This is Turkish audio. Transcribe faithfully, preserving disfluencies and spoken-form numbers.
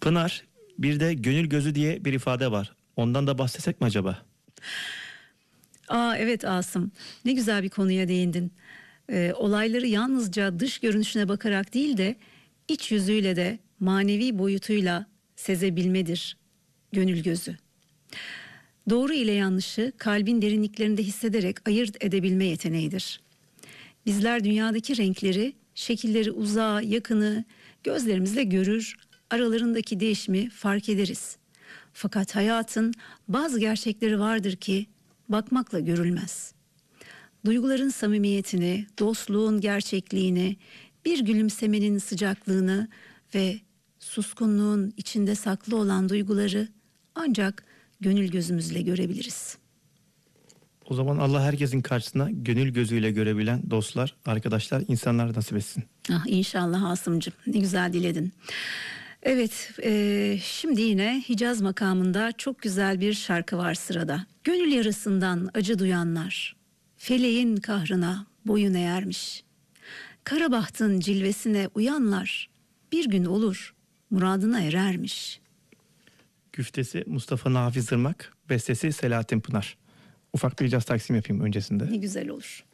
Pınar, bir de gönül gözü diye bir ifade var. Ondan da bahsetsek mi acaba? Aa, evet Asım, ne güzel bir konuya değindin. Ee, olayları yalnızca dış görünüşüne bakarak değil de iç yüzüyle de manevi boyutuyla sezebilmedir gönül gözü. Doğru ile yanlışı kalbin derinliklerinde hissederek ayırt edebilme yeteneğidir. Bizler dünyadaki renkleri, şekilleri, uzağı, yakını gözlerimizle görür, aralarındaki değişimi fark ederiz. Fakat hayatın bazı gerçekleri vardır ki bakmakla görülmez. Duyguların samimiyetini, dostluğun gerçekliğini, bir gülümsemenin sıcaklığını ve suskunluğun içinde saklı olan duyguları ancak gönül gözümüzle görebiliriz. O zaman Allah herkesin karşısına gönül gözüyle görebilen dostlar, arkadaşlar, insanlar nasip etsin. Ah, inşallah Asım'cığım, ne güzel diledin. Evet, e, şimdi yine Hicaz makamında çok güzel bir şarkı var sırada. Gönül yarasından acı duyanlar, feleğin kahrına boyun eğermiş. Kara bahtın cilvesine uyanlar, bir gün olur muradına erermiş. Güftesi Mustafa Nafiz Irmak, bestesi Selahattin Pınar. Ufak bir caz taksim yapayım öncesinde. Ne güzel olur.